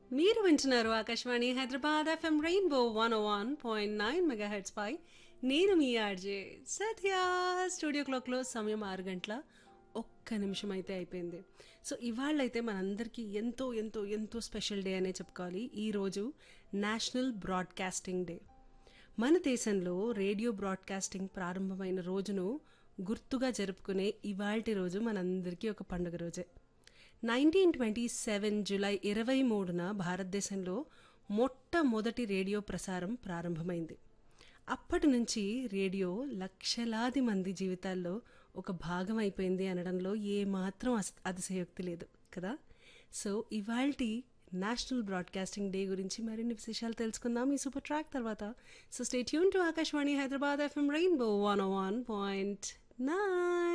మీరు వింటున్నారు Akashvani Hyderabad FM rainbow 101.9 megahertz పై నేను మీ ఆర్జే సత్య. స్టూడియో క్లాక్లో సమయం 6 గంటల ఒక్క నిమిషం అయితే అయిపోయింది. సో ఇవాళైతే మనందరికీ ఎంతో ఎంతో ఎంతో స్పెషల్ డే అనే చెప్పుకోవాలి. ఈరోజు నేషనల్ బ్రాడ్కాస్టింగ్ డే. మన దేశంలో రేడియో బ్రాడ్కాస్టింగ్ ప్రారంభమైన రోజును గుర్తుగా జరుపుకునే ఇవాల్టి రోజు మనందరికీ ఒక పండుగ రోజే. 1927 జూలై 23న భారతదేశంలో మొట్టమొదటి రేడియో ప్రసారం ప్రారంభమైంది. అప్పటి నుంచి రేడియో లక్షలాది మంది జీవితాల్లో ఒక భాగం అయిపోయింది అనడంలో ఏమాత్రం అతిశయోక్తి లేదు కదా. సో ఇవాల్టి నేషనల్ బ్రాడ్కాస్టింగ్ డే గురించి మరిన్ని విశేషాలు తెలుసుకుందాం ఈ సూపర్ ట్రాక్ తర్వాత. So stay tune to Akashvani Hyderabad FM rainbow 101.9.